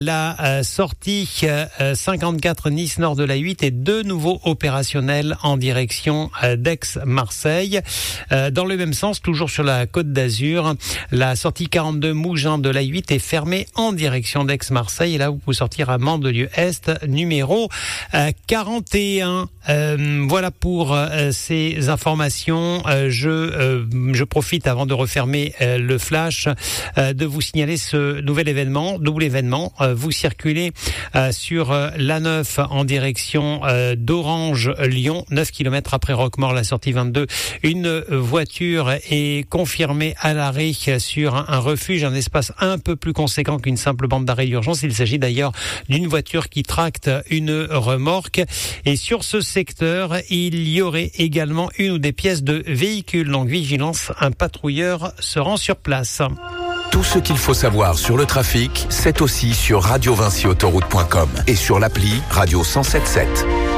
La sortie 54 Nice Nord de la 8 est de nouveau opérationnelle en direction d'Aix-Marseille. Dans le même sens, toujours sur la Côte d'Azur, la sortie 42 Mougins de la 8 est fermée en direction d'Aix-Marseille. Et là, vous pouvez sortir à Mandelieu-Est, numéro 41. Voilà pour ces informations. Je profite avant de refermer le flash de vous signaler ce double événement. Vous circulez sur l'A9 en direction d'Orange-Lyon, 9 km après Roquemaure, la sortie 22. Une voiture est confirmée à l'arrêt sur un refuge, un espace un peu plus conséquent qu'une simple bande d'arrêt d'urgence. Il s'agit d'ailleurs d'une voiture qui tracte une remorque. Et sur ce secteur, il y aurait également une ou des pièces de véhicules. Donc vigilance, un patrouilleur se rend sur place. Tout ce qu'il faut savoir sur le trafic, c'est aussi sur radiovincyautoroute.com et sur l'appli Radio 107.7.